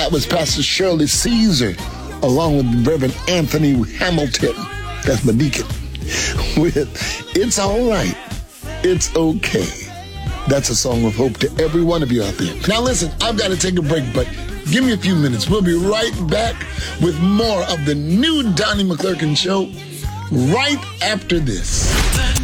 That was Pastor Shirley Caesar, along with Reverend Anthony Hamilton. That's my deacon. With It's All Right, It's Okay. That's a song of hope to every one of you out there. Now listen, I've got to take a break, but give me a few minutes. We'll be right back with more of the new Donnie McClurkin Show right after this.